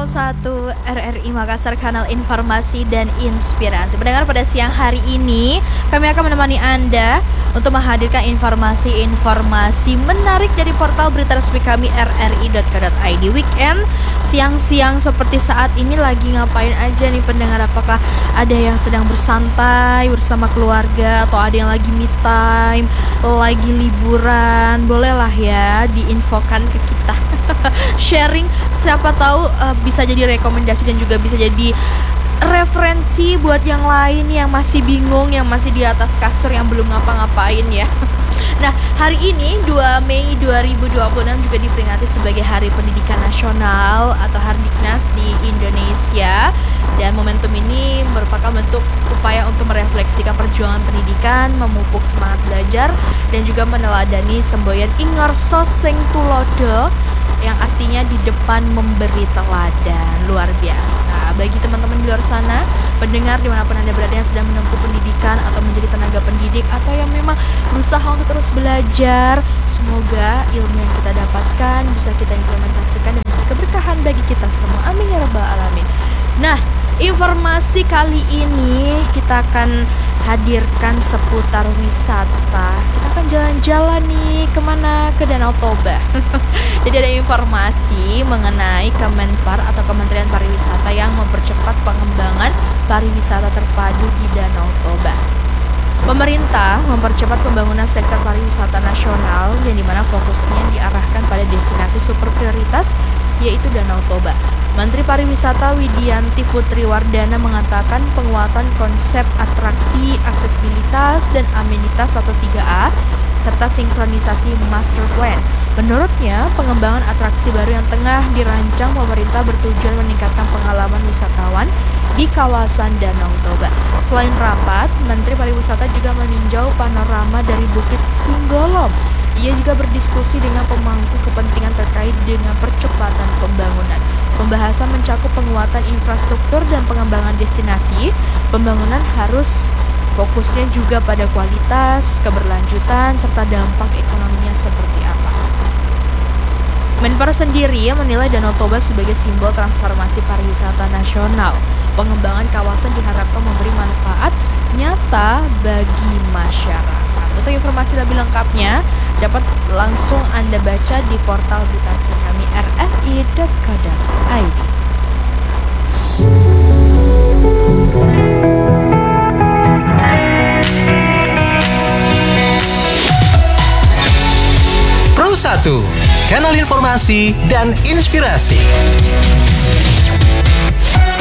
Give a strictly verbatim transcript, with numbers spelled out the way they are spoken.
Pro satu R R I Makassar, kanal informasi dan inspirasi. Pendengar, pada siang hari ini kami akan menemani Anda untuk menghadirkan informasi-informasi menarik dari portal berita resmi kami r r i dot co dot i d. Weekend siang-siang seperti saat ini lagi ngapain aja nih pendengar? Apakah ada yang sedang bersantai bersama keluarga atau ada yang lagi me time, lagi liburan? Bolehlah ya diinfokan ke kita. Sharing, siapa tahu uh, bisa jadi rekomendasi dan juga bisa jadi referensi buat yang lain yang masih bingung, yang masih di atas kasur, yang belum ngapa-ngapain ya. Nah, hari ini dua Mei dua ribu dua puluh enam juga diperingati sebagai Hari Pendidikan Nasional atau Hardiknas di Indonesia. Dan momentum ini merupakan bentuk upaya untuk merefleksikan perjuangan pendidikan, memupuk semangat belajar, dan juga meneladani semboyan Ingarso Sing Tulodo, yang artinya di depan memberi teladan. Luar biasa. Bagi teman-teman di luar sana, pendengar dimanapun Anda berada yang sedang menempuh pendidikan atau menjadi tenaga pendidik atau yang memang berusaha untuk terus belajar, semoga ilmu yang kita dapatkan bisa kita implementasikan dan menjadi keberkahan bagi kita semua. Amin ya rabbal alamin. Nah, informasi kali ini kita akan hadirkan seputar wisata. Kita akan jalan-jalan nih, kemana? Ke Danau Toba. Jadi ada informasi mengenai Kemenpar atau Kementerian Pariwisata yang mempercepat pengembangan pariwisata terpadu di Danau Toba. Pemerintah mempercepat pembangunan sektor pariwisata nasional yang dimana fokusnya diarahkan pada destinasi super prioritas yaitu Danau Toba. Menteri Pariwisata Widianti Putri Wardana mengatakan penguatan konsep atraksi, aksesibilitas, dan amenitas satu tiga A serta sinkronisasi master plan. Menurutnya, pengembangan atraksi baru yang tengah dirancang pemerintah bertujuan meningkatkan pengalaman wisatawan di kawasan Danau Toba. Selain rapat, Menteri Pariwisata juga meninjau panorama dari Bukit Singgolom. Ia juga berdiskusi dengan pemangku kepentingan terkait dengan percepatan pembangunan. Pembahasan mencakup penguatan infrastruktur dan pengembangan destinasi. Pembangunan harus fokusnya juga pada kualitas, keberlanjutan, serta dampak ekonominya seperti apa. Menpar sendiri menilai Danau Toba sebagai simbol transformasi pariwisata nasional. Pengembangan kawasan diharapkan memberi manfaat nyata bagi masyarakat. Untuk informasi lebih lengkapnya dapat langsung Anda baca di portal berita resmi kami r r i dot co dot i d. Pro satu, kanal informasi dan inspirasi.